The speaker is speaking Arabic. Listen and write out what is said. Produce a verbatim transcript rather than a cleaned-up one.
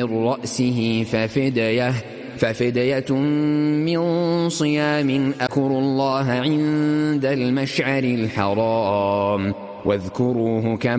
من رأسه ففدية ففدية من صيام أذكروا الله عند المشعر الحرام واذكروه كما